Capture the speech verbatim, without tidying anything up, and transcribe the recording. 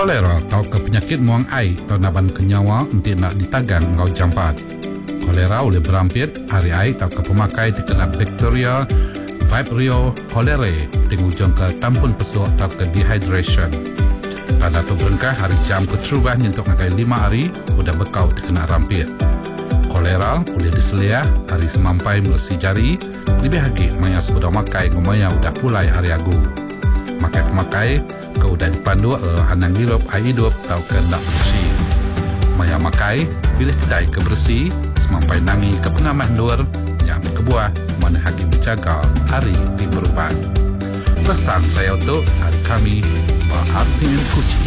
Kolera atau ke penyakit muang air atau naban kenyawa untuk nak ditagang ngau jampat. Kolera oleh berampit hari air atau ke pemakai terkena bakteria Vibrio cholerae tingujung ke tampun pesuk atau ke dehydration. Tanda tu berengkah hari jam keterubah nyentuk ngakai lima hari udah bekau terkena rampit. Kolera boleh diselia hari semampai bersih jari lebih lagi maya sebeda makai ngomaya udah pulai hari agu. Makai pemakai ke udah dipandu uh, anang hirup air hidup atau ke nak bersih. Maya makai bila kedai ke bersih semampai nangi ke pengamah luar yang kebuah mana hagi berjaga hari di berubah. Pesan saya untuk hari kami berarti kucing.